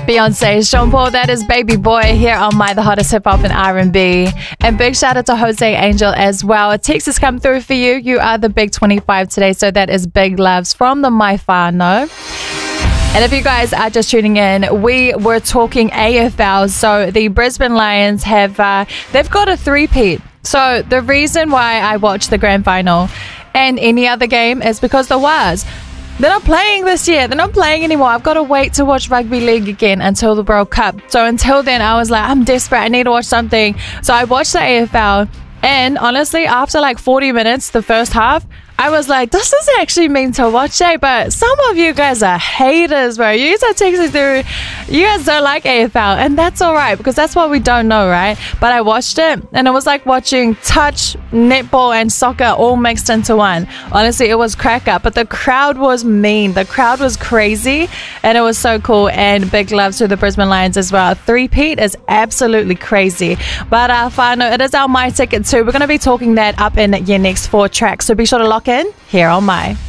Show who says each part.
Speaker 1: Beyonce, Sean Paul, that is Baby Boy here on My The Hottest Hip Hop and R&B. And big shout out to Jose Angel as well. A text has come through for you. You are the big 25 today, so that is big loves from the My Whānau. And if you guys are just tuning in, we were talking AFL. So the Brisbane Lions have, they've got a three-peat. So the reason why I watched the grand final and any other game is because the Waz, they're not playing this year. They're not playing anymore. I've got to wait to watch rugby league again until the World Cup. So until then, I was like, I'm desperate. I need to watch something. So I watched the AFL. And honestly, after like 40 minutes, the first half, I was like, this is actually mean to watch, eh? But some of you guys are haters, bro. You guys are texting through. You guys don't like AFL. And that's all right, because that's what we don't know, right? But I watched it, and it was like watching touch, netball, and soccer all mixed into one. Honestly, it was cracker. But the crowd was mean. The crowd was crazy, and it was so cool. And big love to the Brisbane Lions as well. Three-peat is absolutely crazy. But whānau, it is our My Ticket too. We're going to be talking that up in your next 4 tracks. So be sure to lock in here on My.